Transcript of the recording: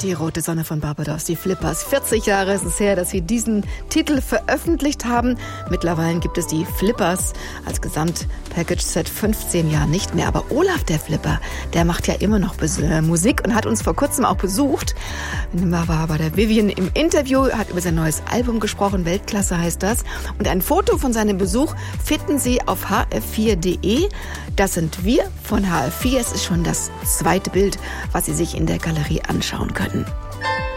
Die rote Sonne von Barbados, die Flippers. 40 Jahre ist es her, dass sie diesen Titel veröffentlicht haben. Mittlerweile gibt es die Flippers als Gesamtpackage seit 15 Jahren nicht mehr. Aber Olaf, der Flipper, der macht ja immer noch Musik und hat uns vor kurzem auch besucht. Er war bei der Vivian im Interview, hat über sein neues Album gesprochen. Weltklasse heißt das. Und ein Foto von seinem Besuch finden Sie auf hr4.de. Das sind wir von HR4. Es ist schon das zweite Bild, was Sie sich in der Galerie anschauen können.